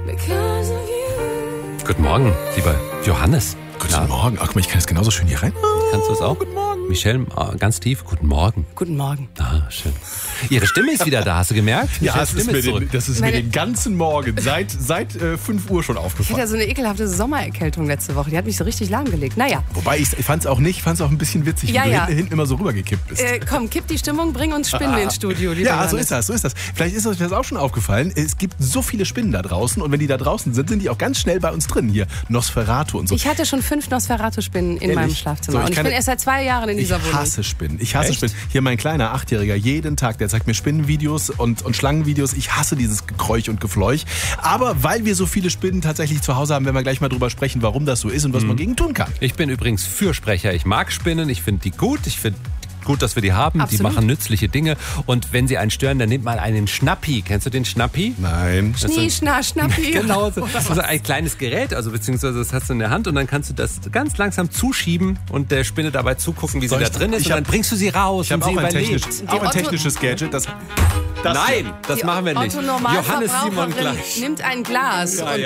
Guten Morgen, lieber Johannes. Guten Morgen. Ach, guck mal, ich kann jetzt genauso schön hier rein. Kannst du es auch? Guten Morgen. Michelle, ganz tief. Guten Morgen. Guten Morgen. Ah, schön. Ihre Stimme ist wieder da, hast du gemerkt? Ja, Michelles Stimme ist zurück. das ist mir den ganzen Morgen, seit 5 Uhr schon Ich hatte aufgefallen. ja so eine ekelhafte Sommererkältung letzte Woche. Die hat mich so richtig lahmgelegt. Naja, Wobei, ich fand es auch ein bisschen witzig, Ja, wie ja. du hinten immer so rübergekippt bist. komm, kipp die Stimmung, bring uns Spinnen ins Studio. lieber Ja, so Johannes. ist das. Vielleicht ist euch das auch schon aufgefallen. Es gibt so viele Spinnen da draußen und wenn die da draußen sind, sind die auch ganz schnell bei uns drin. Hier, Nosferatu und so. Ich hatte schon 5 Nosferatu-Spinnen in meinem Schlafzimmer. So, und ich bin erst seit 2 Jahren in dieser Wohnung. Ich hasse Spinnen. Ich hasse Echt? Spinnen. Hier mein kleiner 8-Jähriger, jeden Tag, der zeigt mir Spinnenvideos und Schlangenvideos. Ich hasse dieses Gekräuch und Gefleuch. Aber weil wir so viele Spinnen tatsächlich zu Hause haben, werden wir gleich mal drüber sprechen, warum das so ist und was man gegen tun kann. Ich bin übrigens Fürsprecher. Ich mag Spinnen, ich finde die gut. Ich finde gut, dass wir die haben. Absolut. Die machen nützliche Dinge. Und wenn sie einen stören, dann nehmt mal einen Schnappi. Kennst du den Schnappi? Nein. Schnie, Schna, Schnappi. Genau, das ist ein kleines Gerät, also beziehungsweise das hast du in der Hand und dann kannst du das ganz langsam zuschieben und der Spinne dabei zugucken, wie sie da drin ist und dann bringst du sie raus Ich und habe sie auch ein überlebt. technisches Gadget. Das Nein, das machen wir nicht. Otto Johannes Simon Normalverbraucherin gleich. nimmt ein Glas Ja, und